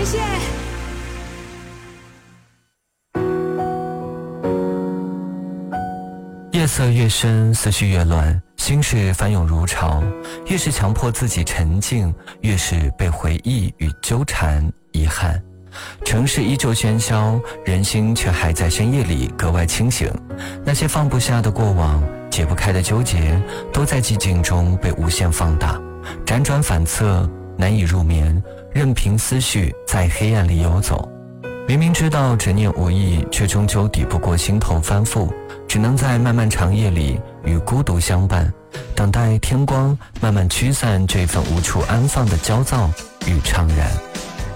谢谢。 夜色越深，思绪越乱，心事翻涌如潮，越是强迫自己沉静，越是被回忆与纠缠遗憾。城市依旧喧嚣，人心却还在深夜里格外清醒。那些放不下的过往，解不开的纠结，都在寂静中被无限放大，辗转反侧，难以入眠，任凭思绪在黑暗里游走。明明知道执念无益，却终究抵不过心头翻覆，只能在漫漫长夜里与孤独相伴，等待天光慢慢驱散这份无处安放的焦躁与怅然。